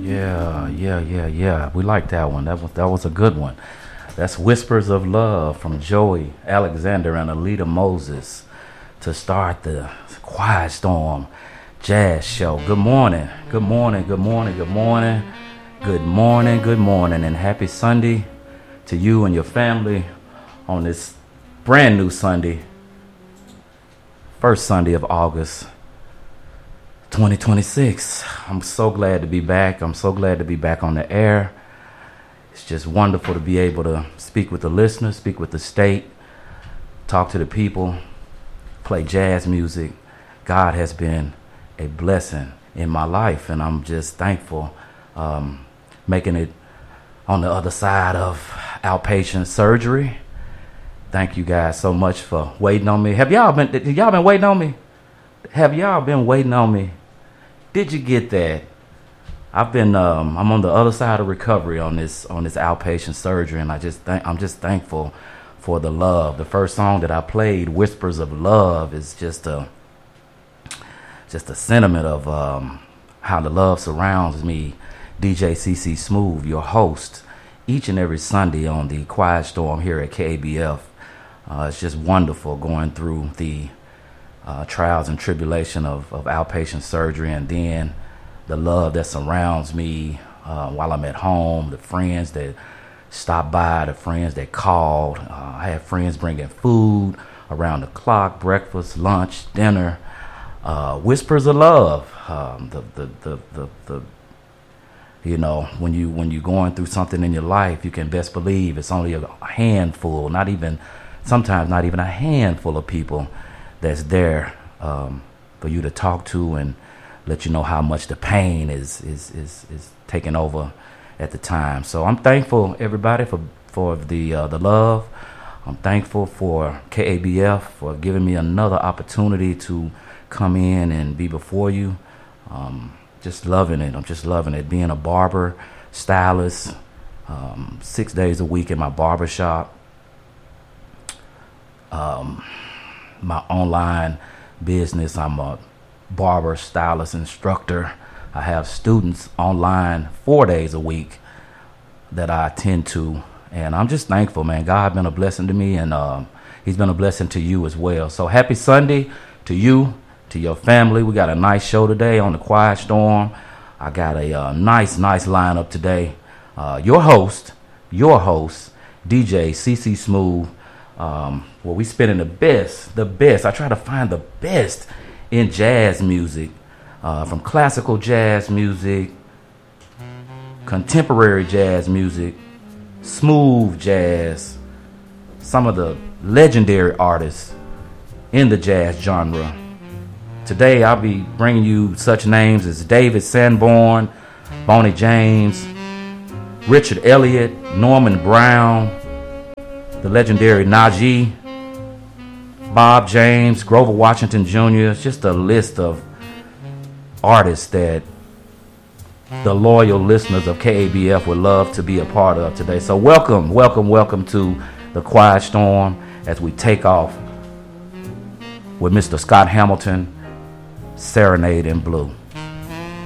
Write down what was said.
Yeah. We like that one. That was a good one. That's Whispers of Love from Joey Alexander and Alita Moses to start the Quiet Storm Jazz Show. Good morning. Good morning. Good morning. Good morning. Good morning. Good morning. And happy Sunday to you and your family on this brand new Sunday, first Sunday of August 2026. I'm so glad to be back. I'm so glad to be back on the air. It's just wonderful to be able to speak with the listeners, speak with the state, talk to the people, play jazz music. God has been a blessing in my life, and I'm just thankful making it on the other side of outpatient surgery. Thank you guys so much for waiting on me. Have y'all been waiting on me? Have y'all been waiting on me? Did you get that? I'm on the other side of recovery on this outpatient surgery, and I'm just thankful for the love. The first song that I played, Whispers of Love, is just a sentiment of how the love surrounds me. DJ CC Smooth, your host, each and every Sunday on the Quiet Storm here at KABF. It's just wonderful going through the trials and tribulation of outpatient surgery, and then the love that surrounds me while I'm at home, the friends that stopped by, the friends that called. I have friends bringing food around the clock, breakfast, lunch, dinner. Whispers of love. When you're going through something in your life, you can best believe it's only a handful, sometimes not even a handful of people that's there for you to talk to and let you know how much the pain is taking over at the time. So I'm thankful, everybody, for the love. I'm thankful for KABF for giving me another opportunity to come in and be before you. Just loving it. I'm just loving it. Being a barber, stylist, 6 days a week in my barber shop. My online business, I'm a barber, stylist, instructor. I have students online 4 days a week that I attend to, and I'm just thankful, man. God been a blessing to me, and he's been a blessing to you as well. So happy Sunday to you, to your family. We got a nice show today on the Quiet Storm. I got a nice lineup today. Your host, DJ CC Smooth. We spinning the best. I try to find the best in jazz music, from classical jazz music, contemporary jazz music, smooth jazz, some of the legendary artists in the jazz genre. Today I'll be bringing you such names as David Sanborn, Bonnie James, Richard Elliott, Norman Brown, the legendary Najee, Bob James, Grover Washington Jr. It's just a list of artists that the loyal listeners of KABF would love to be a part of today. So welcome to the Quiet Storm as we take off with Mr. Scott Hamilton, Serenade in Blue.